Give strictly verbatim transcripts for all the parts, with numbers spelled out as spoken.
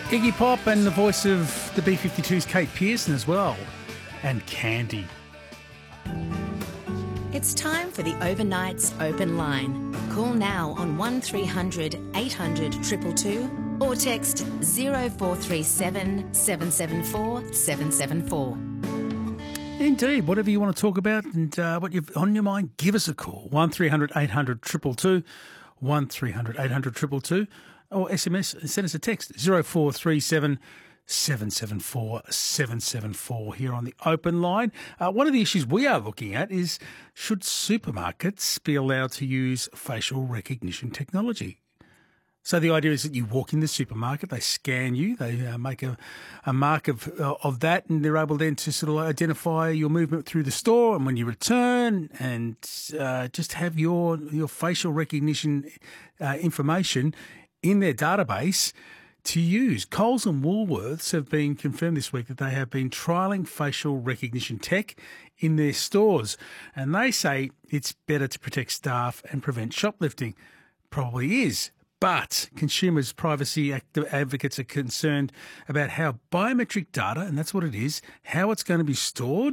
Iggy Pop and the voice of the B fifty-two's Kate Pearson as well. And Candy. It's time for the Overnight's Open Line. Call now on one three hundred eight hundred two two two or text zero four three seven seven seven four seven seven four. Indeed, whatever you want to talk about and uh, what you've on your mind, give us a call. one three hundred eight hundred two two two, one three hundred eight hundred two two two, or S M S, send us a text, zero four three seven seven seven four seven seven four here on the Open Line. Uh, one of the issues we are looking at is, should supermarkets be allowed to use facial recognition technology? So the idea is that you walk in the supermarket, they scan you, they uh, make a, a mark of uh, of that, and they're able then to sort of identify your movement through the store, and when you return, and uh, just have your your facial recognition uh, information in their database to use. Coles and Woolworths have been confirmed this week that they have been trialling facial recognition tech in their stores, and they say it's better to protect staff and prevent shoplifting. Probably is. But consumers' privacy advocates are concerned about how biometric data, and that's what it is, how it's going to be stored,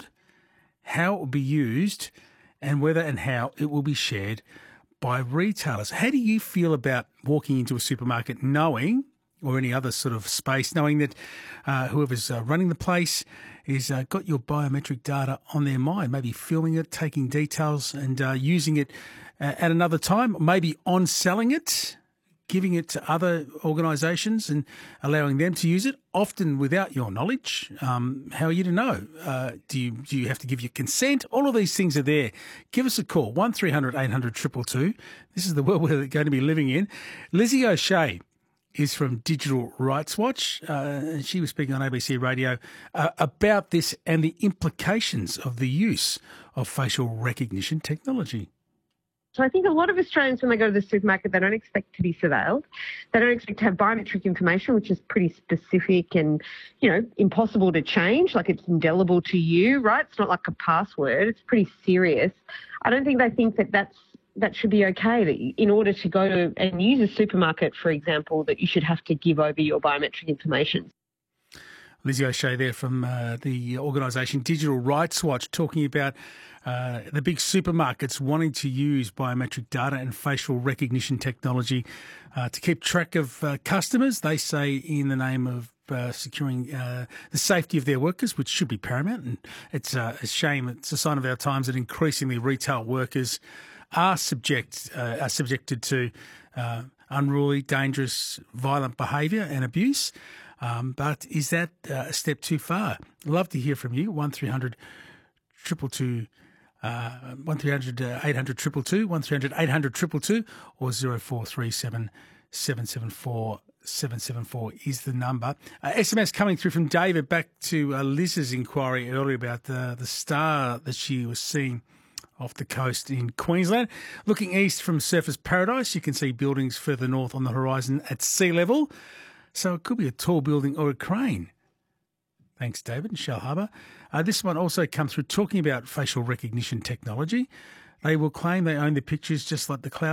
how it will be used, and whether and how it will be shared by retailers. How do you feel about walking into a supermarket knowing, or any other sort of space, knowing that uh, whoever's uh, running the place is uh, got your biometric data on their mind, maybe filming it, taking details and uh, using it uh, at another time, maybe on-selling it, giving it to other organisations and allowing them to use it, often without your knowledge. Um, how are you to know? Uh, do you do you have to give your consent? All of these things are there. Give us a call, one three hundred eight hundred two two two. This is the world we're going to be living in. Lizzie O'Shea is from Digital Rights Watch, uh, and she was speaking on A B C Radio uh, about this and the implications of the use of facial recognition technology. So I think a lot of Australians, when they go to the supermarket, they don't expect to be surveilled. They don't expect to have biometric information, which is pretty specific and, you know, impossible to change. Like, it's indelible to you, right? It's not like a password. It's pretty serious. I don't think they think that that's, that should be okay. That in order to go to and use a supermarket, for example, that you should have to give over your biometric information. Lizzie O'Shea there from uh, the organisation Digital Rights Watch, talking about uh, the big supermarkets wanting to use biometric data and facial recognition technology uh, to keep track of uh, customers. They say in the name of uh, securing uh, the safety of their workers, which should be paramount. And it's uh, a shame, it's a sign of our times that increasingly retail workers are subject uh, are subjected to uh, unruly, dangerous, violent behaviour and abuse. Um, but is that uh, a step too far? Love to hear from you. One three hundred two two two, uh, one three hundred eight hundred two two two, one three hundred eight hundred two two two, or zero four three seven seven seven four seven seven four is the number. Uh, S M S coming through from David back to uh, Liz's inquiry earlier about the the star that she was seeing off the coast in Queensland. Looking east from Surfers Paradise, you can see buildings further north on the horizon at sea level. So it could be a tall building or a crane. Thanks, David, in Shell Harbour. Uh, this one also comes through talking about facial recognition technology. They will claim they own the pictures just like the cloud.